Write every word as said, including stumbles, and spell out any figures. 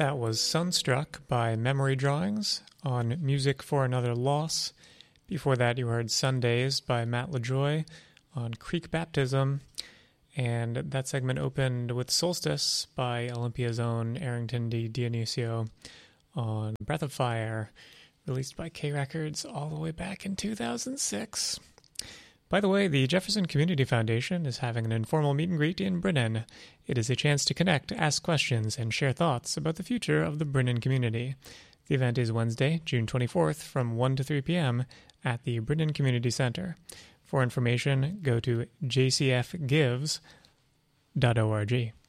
That was Sunstruck by Memory Drawings on Music for Another Loss. Before that, you heard Sundays by Matt LaJoy on Creek Baptism. And that segment opened with Solstice by Olympia's own Arrington Di Dionisio on Breath of Fire, released by K Records all the way back in two thousand six. By the way, the Jefferson Community Foundation is having an informal meet and greet in Brennan. It is a chance to connect, ask questions, and share thoughts about the future of the Brennan community. The event is Wednesday, June twenty-fourth from one to three p.m. at the Brennan Community Center. For information, go to j c f gives dot org.